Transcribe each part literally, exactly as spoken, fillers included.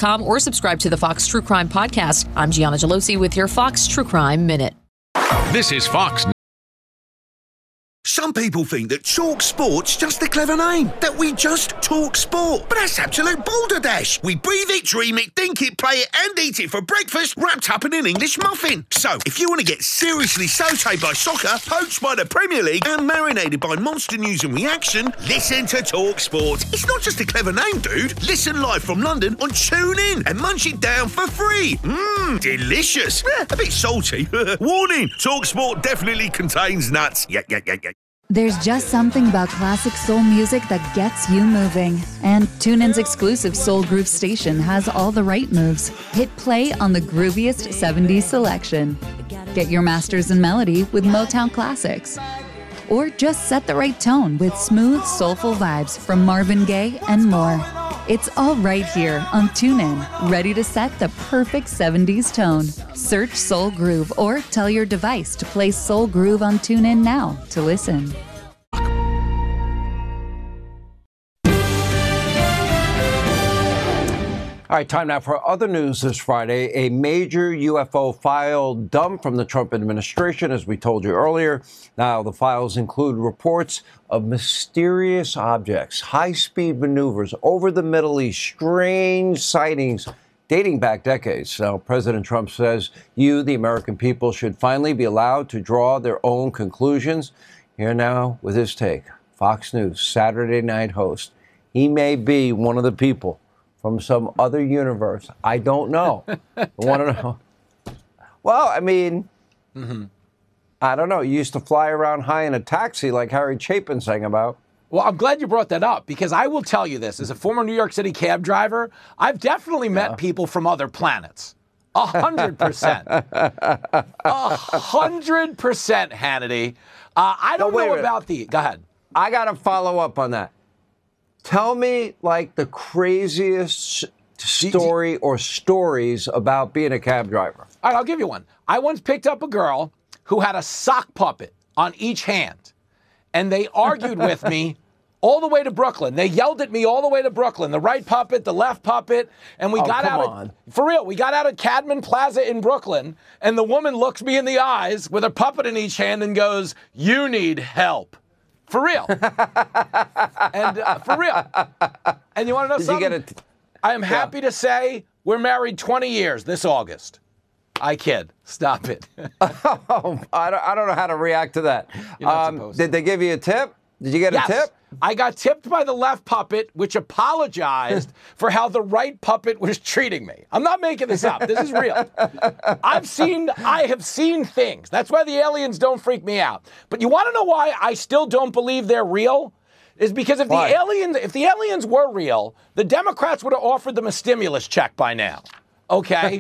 com or subscribe to the Fox True Crime Podcast. I'm Gianna Gelosi with your Fox True Crime Minute. This is Fox. Some people think that Talk Sport's just a clever name, that we just talk sport. But that's absolute balderdash. We breathe it, dream it, think it, play it, and eat it for breakfast, wrapped up in an English muffin. So, if you want to get seriously sautéed by soccer, poached by the Premier League, and marinated by monster news and reaction, listen to Talk Sport. It's not just a clever name, dude. Listen live from London on TuneIn and munch it down for free. Mmm, delicious. Eh, a bit salty. Warning, Talk Sport definitely contains nuts. Yeah, yeah, yeah, yeah. There's just something about classic soul music that gets you moving. And TuneIn's exclusive Soul Groove station has all the right moves. Hit play on the grooviest seventies selection. Get your masters in melody with Motown classics. Or just set the right tone with smooth, soulful vibes from Marvin Gaye and more. It's all right here on TuneIn, ready to set the perfect seventies tone. Search Soul Groove or tell your device to play Soul Groove on TuneIn now to listen. All right, time now for other news this Friday. A major U F O file dumped from the Trump administration, as we told you earlier. Now, the files include reports of mysterious objects, high-speed maneuvers over the Middle East, strange sightings dating back decades. Now, President Trump says you, the American people, should finally be allowed to draw their own conclusions. Here now with his take, Fox News Saturday night host. He may be one of the people from some other universe. I don't know. I want to know. Well, I mean, mm-hmm. I don't know. You used to fly around high in a taxi like Harry Chapin sang about. Well, I'm glad you brought that up because I will tell you this. As a former New York City cab driver, I've definitely met yeah. people from other planets. A hundred percent. A hundred percent, Hannity. Uh, I don't know about the... Go ahead. I got to follow up on that. Tell me, like, the craziest story or stories about being a cab driver. All right, I'll give you one. I once picked up a girl who had a sock puppet on each hand, and they argued with me all the way to Brooklyn. They yelled at me all the way to Brooklyn, the right puppet, the left puppet, and we oh, got come out on. of, for real, we got out of Cadman Plaza in Brooklyn, and the woman looks me in the eyes with a puppet in each hand and goes, "You need help." For real. and uh, for real. And you want to know Did something? You get it? I am happy yeah. to say we're married twenty years this August. I kid. Stop it. oh, I, don't, I don't know how to react to that. Um, did they give you a tip? Did you get yes. a tip? I got tipped by the left puppet, which apologized for how the right puppet was treating me. I'm not making this up. This is real. I've seen, I have seen things. That's why the aliens don't freak me out. But you want to know why I still don't believe they're real? Is because if why? the aliens, if the aliens were real, the Democrats would have offered them a stimulus check by now. Okay.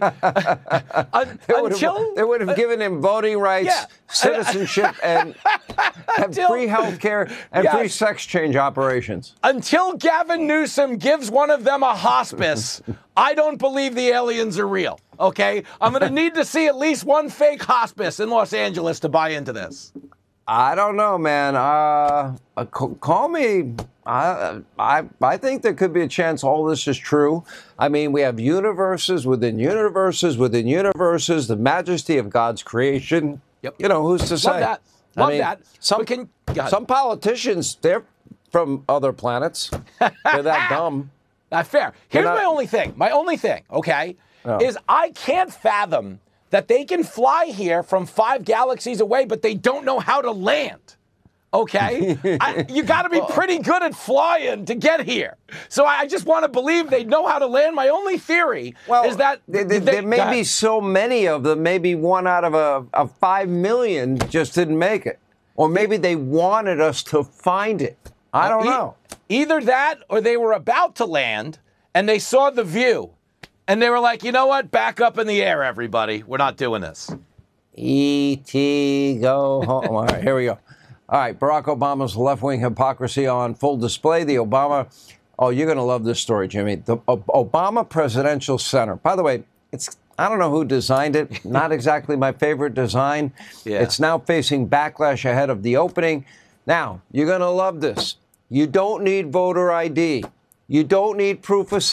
uh, they, until, would have, they would have given him voting rights, yeah. citizenship, and, and until, free health care and yes. free sex change operations. Until Gavin Newsom gives one of them a hospice, I don't believe the aliens are real. Okay. I'm going to need to see at least one fake hospice in Los Angeles to buy into this. I don't know, man. Uh, uh, call me. I, I I think there could be a chance all this is true. I mean, we have universes within universes within universes, the majesty of God's creation. Yep. You know, who's to say? Love that. Love I mean, that. Some, can, some politicians, they're from other planets. They're that dumb. Not fair. Here's not, my only thing. My only thing, okay, no. is I can't fathom that they can fly here from five galaxies away, but they don't know how to land. Okay? I, you got to be pretty good at flying to get here. So I just want to believe they know how to land. My only theory well, is that... They, they, there may be so many of them, maybe one out of a of five million just didn't make it. Or maybe they wanted us to find it. I don't e- know. Either that or they were about to land and they saw the view. And they were like, you know what? Back up in the air, everybody. We're not doing this. E T go home. All right, here we go. All right, Barack Obama's left-wing hypocrisy on full display. The Obama, oh, you're going to love this story, Jimmy. The o- Obama Presidential Center. By the way, it's I don't know who designed it. Not exactly my favorite design. Yeah. It's now facing backlash ahead of the opening. Now, you're going to love this. You don't need voter I D. You don't need proof of